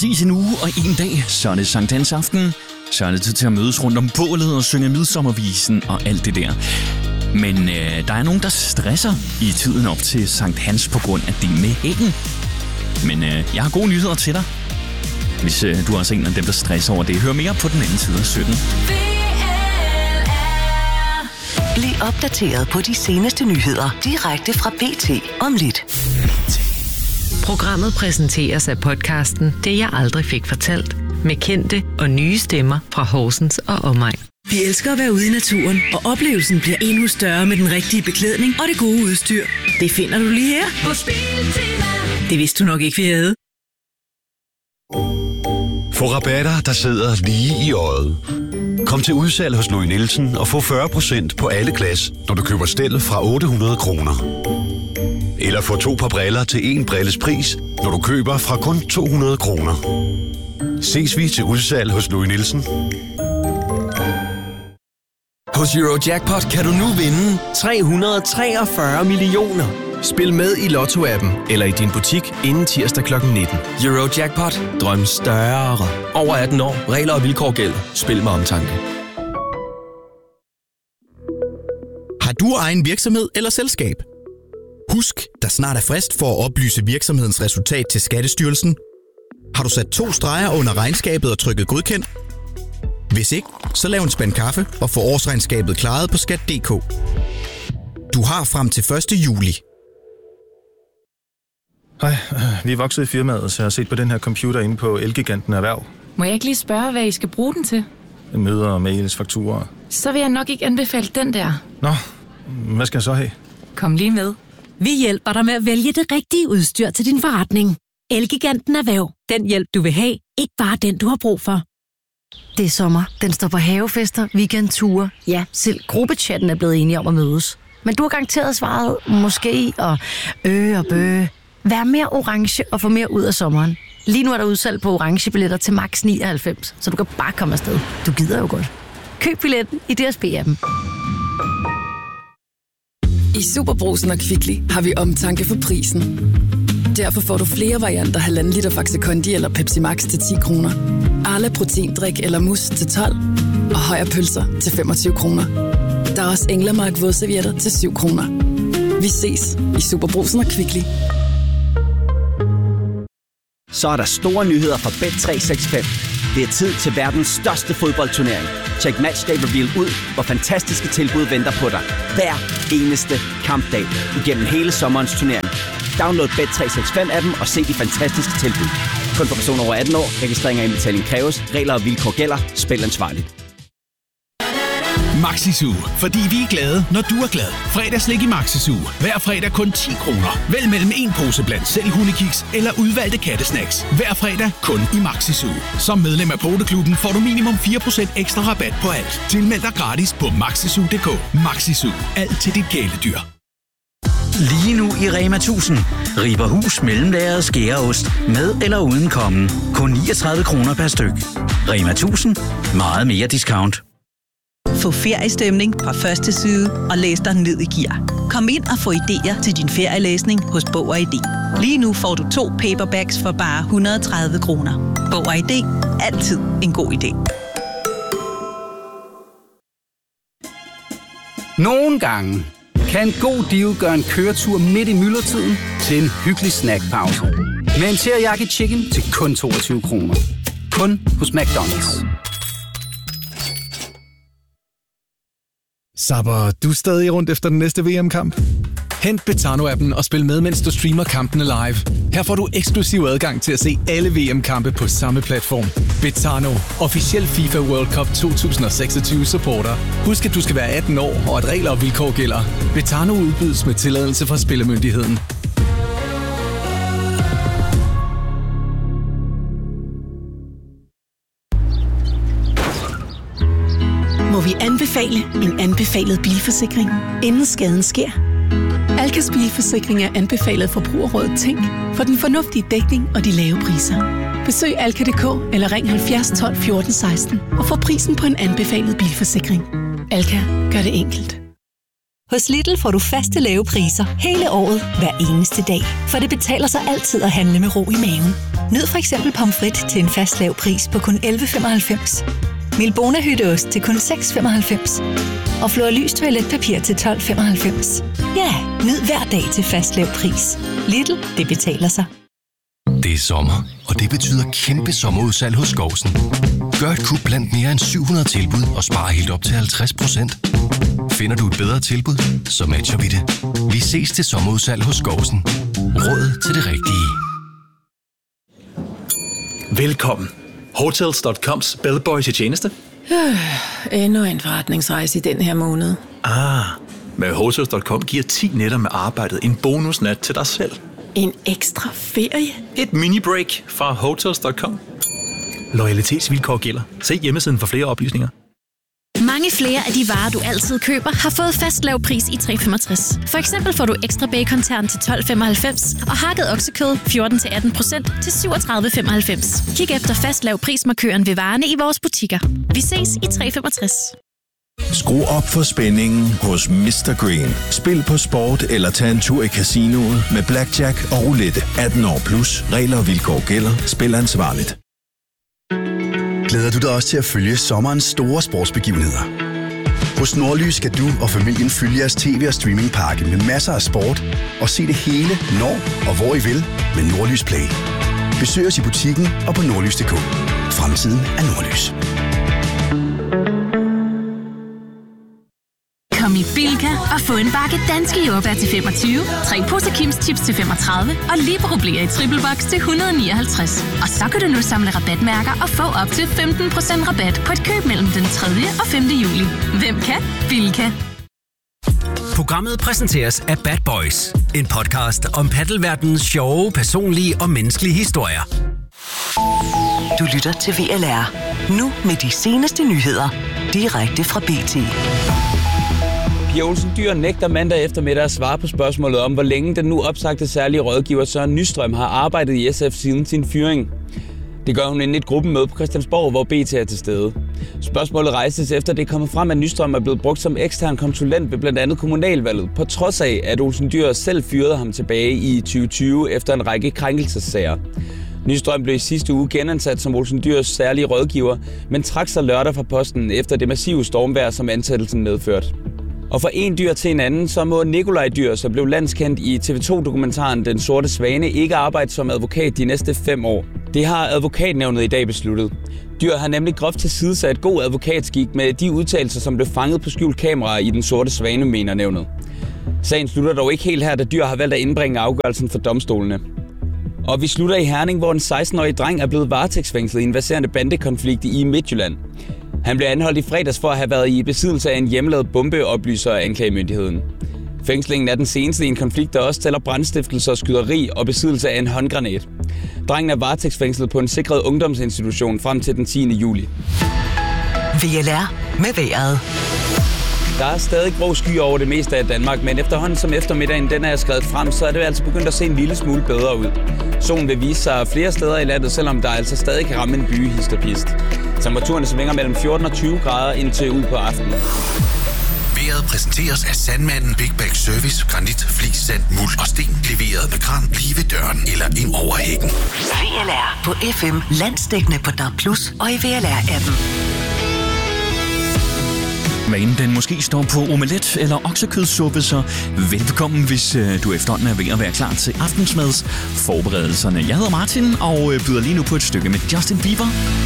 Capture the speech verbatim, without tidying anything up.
præcis en uge og en dag, så er det Sankt Hans aften. Så er det tid til at mødes rundt om bålet og synge midsommervisen og alt det der. Men øh, der er nogen, der stresser i tiden op til Sankt Hans på grund af det med hækken. Men øh, jeg har gode nyheder til dig, hvis øh, du er også en af dem, der stresser over det. Hør mere på den anden side af sytten. Bliv opdateret på de seneste nyheder direkte fra B T om lidt. Programmet præsenteres af podcasten Det jeg aldrig fik fortalt, med kendte og nye stemmer fra Horsens og omegn. Vi elsker at være ude i naturen, og oplevelsen bliver endnu større med den rigtige beklædning og det gode udstyr. Det finder du lige her på Biltema. Det vidste du nok ikke, vi havde. Få rabatter, der sidder lige i øjet. Kom til udsalg hos Louis Nielsen og få fyrre procent på alle glas, når du køber stel fra otte hundrede kroner. Eller få to par briller til en brilles pris, når du køber fra kun to hundrede kroner. Ses vi til udsalg hos Louis Nielsen. Hos Eurojackpot kan du nu vinde tre hundrede og treogfyrre millioner. Spil med i Lotto-appen eller i din butik inden tirsdag klokken nitten. Eurojackpot. Drøm større. Over atten år. Regler og vilkår gælder. Spil med omtanke. Har du egen virksomhed eller selskab? Husk, der snart er frist for at oplyse virksomhedens resultat til Skattestyrelsen. Har du sat to streger under regnskabet og trykket godkendt? Hvis ikke, så lav en spand kaffe og få årsregnskabet klaret på skat punktum d k. Du har frem til første juli. Hej, vi er vokset i firmaet, så jeg har set på den her computer inde på Elgiganten Erhverv. Må jeg ikke lige spørge, hvad I skal bruge den til? Møder, mails, fakturer. Så vil jeg nok ikke anbefale den der. Nå, hvad skal jeg så have? Kom lige med. Vi hjælper dig med at vælge det rigtige udstyr til din forretning. Elgiganten Erhverv. Den hjælp, du vil have. Ikke bare den, du har brug for. Det er sommer. Den står på havefester, weekendture. Ja, selv gruppechatten er blevet enige om at mødes. Men du har garanteret svaret måske og øh og bøh. Vær mere orange og få mere ud af sommeren. Lige nu er der udsalg på orange billetter til max nioghalvfems, så du kan bare komme afsted. Du gider jo godt. Køb billetten i D S B-appen. I Superbrugsen og Kvickly har vi omtanke for prisen. Derfor får du flere varianter halvanden liter Faxe Kondi eller Pepsi Max til ti kroner. Arla proteindrik eller mus til tolv. Og Højer pølser til femogtyve kroner. Der er også Englemark vådservietter til syv kroner. Vi ses i Superbrugsen og Kvickly. Så er der store nyheder fra Bet tre seks fem. Det er tid til verdens største fodboldturnering. Check Matchday Reveal ud, hvor fantastiske tilbud venter på dig. Hver eneste kampdag igennem hele sommerens turnering. Download Bet tre seks fem-appen og se de fantastiske tilbud. Kun for personer over atten år. Registrering og indbetaling kræves. Regler og vilkår gælder. Spil ansvarligt. Maxi-Zoo, fordi vi er glade, når du er glad. Fredagslik i Maxi-Zoo. Hver fredag kun ti kroner. Vælg mellem en pose blandt selv hundekiks eller udvalgte kattesnacks. Hver fredag kun i Maxi-Zoo. Som medlem af Poteklubben får du minimum fire procent ekstra rabat på alt. Tilmeld dig gratis på maxizoo punktum d k. Maxi-Zoo. Alt til dit kæledyr. Lige nu i Rema tusind. Riber hus mellemlagret skæreost med eller uden kommen. Kun niogtredive kroner per styk. Rema tusind. Meget mere discount. Få feriestemning fra første side og læs dig ned i gear. Kom ind og få idéer til din ferielæsning hos Bog og I D. Lige nu får du to paperbacks for bare et hundrede og tredive kroner. Bog og I D. Altid en god idé. Nogle gange kan en god deal gøre en køretur midt i myldretiden til en hyggelig snackpause. Med en teriyaki chicken til kun toogtyve kroner. Kun hos McDonald's. Sapper, du er stadig rundt efter den næste V M-kamp? Hent Betano-appen og spil med, mens du streamer kampene live. Her får du eksklusiv adgang til at se alle V M-kampe på samme platform. Betano, officiel FIFA World Cup to tusind og seksogtyve supporter. Husk, at du skal være atten år, og at regler og vilkår gælder. Betano udbydes med tilladelse fra Spillemyndigheden. Må vi anbefale en anbefalet bilforsikring, inden skaden sker? Alkas bilforsikring er anbefalet Forbrugerrådet Tænk for den fornuftige dækning og de lave priser. Besøg alka punktum d k eller ring halvfjerds tolv fjorten seksten og få prisen på en anbefalet bilforsikring. Alka gør det enkelt. Hos Lidl får du faste lave priser hele året, hver eneste dag. For det betaler sig altid at handle med ro i maven. Nyd for eksempel pomfrit til en fast lav pris på kun elleve femoghalvfems. Milbona hytteost til kun seks femoghalvfems. Og Florlys toiletpapir til tolv femoghalvfems. Ja, nyd hver dag til fast lav pris. Lidl, det betaler sig. Det er sommer, og det betyder kæmpe sommerudsalg hos Skovsen. Gør et kup blandt mere end syv hundrede tilbud og spar helt op til halvtreds procent. Finder du et bedre tilbud, så matcher vi det. Vi ses til sommerudsalg hos Skovsen. Råd til det rigtige. Velkommen. Hotels punktum coms bellboys i tjeneste. Øh, endnu en forretningsrejse i den her måned. Ah, med Hotels punktum com giver ti nætter med arbejdet en bonusnat til dig selv. En ekstra ferie? Et mini-break fra Hotels punktum com. Loyalitetsvilkår gælder. Se hjemmesiden for flere oplysninger. Mange flere af de varer, du altid køber, har fået fast lav pris i tre femogtres. For eksempel får du ekstra bacon-tern til tolv femoghalvfems og hakket oksekød fjorten til atten procent til syvogtredive femoghalvfems. Kig efter fast lav prismarkøren ved varerne i vores butikker. Vi ses i tre femogtres. Skru op for spændingen hos mister Green. Spil på sport eller tag en tur i casinoet med blackjack og roulette. atten år plus. Regler og vilkår gælder. Spil ansvarligt. Glæder du dig også til at følge sommerens store sportsbegivenheder? Hos Nordlys skal du og familien følge jeres tv- og streamingpakke med masser af sport og se det hele, når og hvor I vil med Nordlys Play. Besøg os i butikken og på nordlys punktum d k. Fremtiden er Nordlys. Kom i Bilka og få en bakke danske jordbær til femogtyve, tre poser Kims chips til femogtredive og Libero Bler i triple box til et hundrede og nioghalvtreds. Og så kan du nu samle rabatmærker og få op til femten procent rabat på et køb mellem den tredje og femte juli. Hvem kan? Bilka. Programmet præsenteres af Bad Boys, en podcast om paddelverdenens sjove, personlige og menneskelige historier. Du lytter til V L R. Nu med de seneste nyheder. Direkte fra B T. Pia Olsen Dyhr nægter mandag eftermiddag at svare på spørgsmålet om, hvor længe den nu opsagte særlige rådgiver Søren Nystrøm har arbejdet i S F siden sin fyring. Det gør hun inden et gruppemøde på Christiansborg, hvor B T er til stede. Spørgsmålet rejses efter det kommer frem, at Nystrøm er blevet brugt som ekstern konsulent ved blandt andet kommunalvalget, på trods af, at Olsen Dyhr selv fyrede ham tilbage i tyve tyve efter en række krænkelsessager. Nystrøm blev i sidste uge genansat som Olsen Dyhrs særlige rådgiver, men trak sig lørdag fra posten efter det massive stormvejr, som ansættelsen medførte. Og fra en dyr til en anden, så må Nikolaj Dyhr, som blev landskendt i T V to-dokumentaren Den Sorte Svane, ikke arbejde som advokat de næste fem år. Det har advokatnævnet i dag besluttet. Dyhr har nemlig groft tilsidesat god advokatskik med de udtalelser, som blev fanget på skjult kamera i Den Sorte Svane, mener nævnet. Sagen slutter dog ikke helt her, da Dyhr har valgt at indbringe afgørelsen for domstolene. Og vi slutter i Herning, hvor en seksten-årig dreng er blevet varetægtsfængslet i en verserende bandekonflikt i Midtjylland. Han blev anholdt i fredags for at have været i besiddelse af en hjemmelavet bombe, oplyser anklagemyndigheden. Fængslingen er den seneste i en konflikt, der også tæller brandstiftelse og skyderi og besiddelse af en håndgranat. Drengen er varetægtsfængslet på en sikret ungdomsinstitution frem til den tiende juli. V L R med vejret. Der er stadig grå skyer over det meste af Danmark, men efterhånden som eftermiddagen den er skredet frem, så er det altså begyndt at se en lille smule bedre ud. Solen vil vise sig flere steder i landet, selvom der altså stadig kan ramme en by hist og pist. Temperaturerne svinger mellem fjorten og tyve grader indtil ud på aftenen. Vejret præsenteres af Sandmanden Big Bag Service. Granit, flis, sand, muld og sten. Leveret med kran lige ved døren eller ind over hækken. V L R på F M, landsdækkende på D A B plus og i V L R-appen. Hvad end den måske står på omelet eller oksekødssuppe, så velbekomme, hvis øh, du efterhånden er ved at være klar til aftensmads forberedelserne. Jeg hedder Martin og øh, byder lige nu på et stykke med Justin Bieber.